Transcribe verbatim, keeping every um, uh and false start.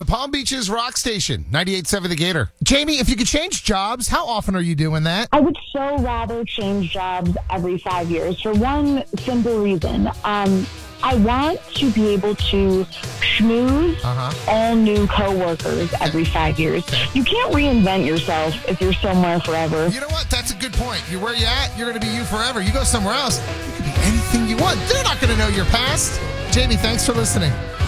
The Palm Beaches Rock Station, ninety-eight point seven The Gator. Jamie, if you could change jobs, how often are you doing that? I would so rather change jobs every five years for one simple reason. Um, I want to be able to schmooze Uh-huh. all new coworkers every five years. You can't reinvent yourself if you're somewhere forever. You know what? That's a good point. You're where you at, you're going to be you forever. You go somewhere else, you can be anything you want. They're not going to know your past. Jamie, thanks for listening.